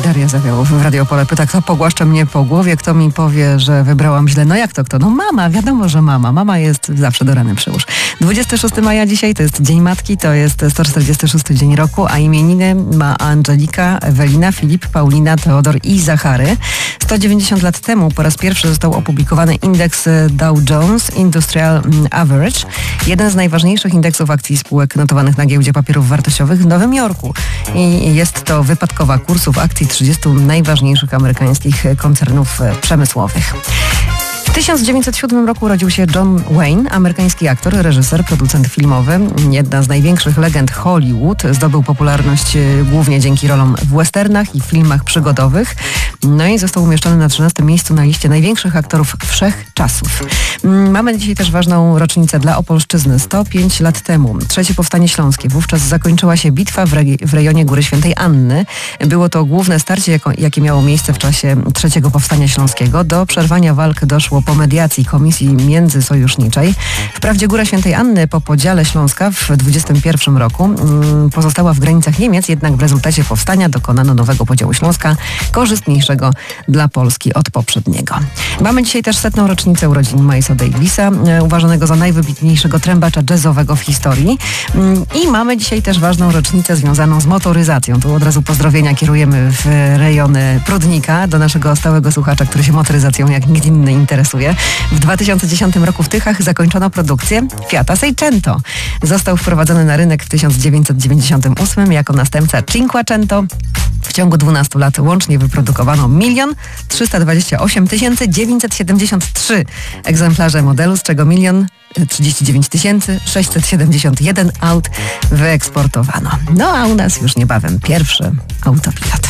Daria Zawiałow w Radio Opole pyta, kto pogłaszcza mnie po głowie, kto mi powie, że wybrałam źle. No jak to kto? No mama, wiadomo, że mama. Mama jest zawsze do rany przyłóż. 26 maja dzisiaj to jest Dzień Matki, to jest 146 dzień roku, a imieniny ma Angelika, Ewelina, Filip, Paulina, Teodor i Zachary. 190 lat temu po raz pierwszy został opublikowany indeks Dow Jones Industrial Average, jeden z najważniejszych indeksów akcji spółek notowanych na giełdzie papierów wartościowych w Nowym Jorku. I jest to wypadkowa kursów akcji 30 najważniejszych amerykańskich koncernów przemysłowych. W 1907 roku urodził się John Wayne, amerykański aktor, reżyser, producent filmowy. Jedna z największych legend Hollywood. Zdobył popularność głównie dzięki rolom w westernach i filmach przygodowych. No i został umieszczony na 13. miejscu na liście największych aktorów wszechczasów. Mamy dzisiaj też ważną rocznicę dla Opolszczyzny. 105 lat temu. III Powstanie Śląskie. Wówczas zakończyła się bitwa w rejonie Góry Świętej Anny. Było to główne starcie, jakie miało miejsce w czasie III Powstania Śląskiego. Do przerwania walk doszło po mediacji Komisji Międzysojuszniczej. Wprawdzie Góra Świętej Anny po podziale Śląska w 21 roku pozostała w granicach Niemiec, jednak w rezultacie powstania dokonano nowego podziału Śląska, korzystniejszego dla Polski od poprzedniego. Mamy dzisiaj też 100. rocznicę urodzin Milesa Davisa, uważanego za najwybitniejszego trębacza jazzowego w historii. I mamy dzisiaj też ważną rocznicę związaną z motoryzacją. Tu od razu pozdrowienia kierujemy w rejony Prudnika do naszego stałego słuchacza, który się motoryzacją jak nikt inny interesuje. W 2010 roku w Tychach zakończono produkcję Fiata Seicento. Został wprowadzony na rynek w 1998 jako następca Cinquecento. W ciągu 12 lat łącznie wyprodukowano 1 328 973 egzemplarze modelu, z czego 1 039 671 aut wyeksportowano. No a u nas już niebawem pierwszy autopilot.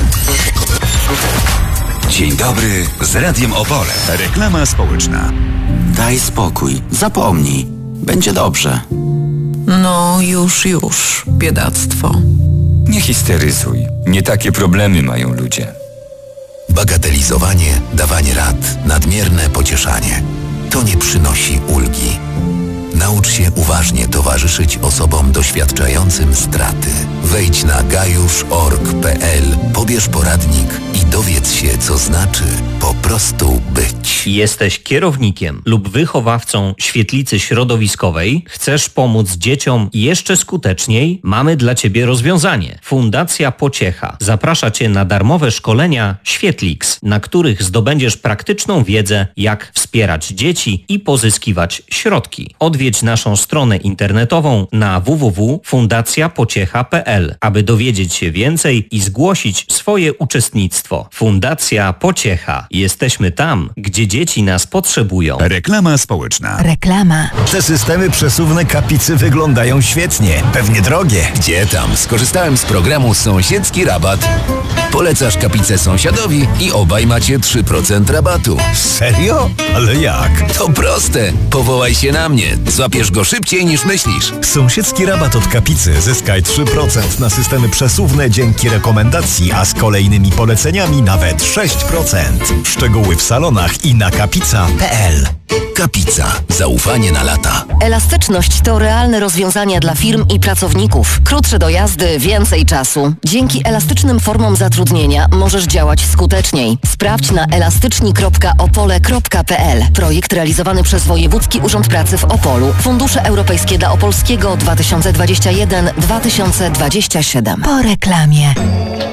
Dzień dobry z Radiem Opole. Reklama społeczna. Daj spokój, zapomnij. Będzie dobrze. No już, biedactwo. Nie histeryzuj. Nie takie problemy mają ludzie. Bagatelizowanie, dawanie rad, nadmierne pocieszanie. To nie przynosi ulgi. Naucz się uważnie towarzyszyć osobom doświadczającym straty. Wejdź na gajusz.org.pl, pobierz poradnik i dowiedz się, co znaczy po prostu być. Jesteś kierownikiem lub wychowawcą świetlicy środowiskowej? Chcesz pomóc dzieciom jeszcze skuteczniej? Mamy dla Ciebie rozwiązanie. Fundacja Pociecha zaprasza Cię na darmowe szkolenia Świetlix, na których zdobędziesz praktyczną wiedzę, jak wspierać dzieci i pozyskiwać środki. Odwiedź naszą stronę internetową na www.fundacjapociecha.pl, aby dowiedzieć się więcej i zgłosić swoje uczestnictwo. Fundacja Pociecha. Jesteśmy tam, gdzie dzieci nas potrzebują. Reklama społeczna. Reklama. Te systemy przesuwne Kapicy wyglądają świetnie. Pewnie drogie. Gdzie tam? Skorzystałem z programu Sąsiedzki Rabat. Polecasz Kapicę sąsiadowi i obaj macie 3% rabatu. Serio? Ale jak? To proste. Powołaj się na mnie. Złapiesz go szybciej niż myślisz. Sąsiedzki rabat od Kapicy. Zyskaj 3% na systemy przesuwne dzięki rekomendacji, a z kolejnymi poleceniami nawet 6%. Szczegóły w salonach i na kapica.pl. Kapica. Zaufanie na lata. Elastyczność to realne rozwiązania dla firm i pracowników. Krótsze dojazdy, więcej czasu. Dzięki elastycznym formom zatrudnienia możesz działać skuteczniej. Sprawdź na elastyczni.opole.pl. Projekt realizowany przez Wojewódzki Urząd Pracy w Opolu. Fundusze Europejskie dla Opolskiego 2021-2027. Po reklamie.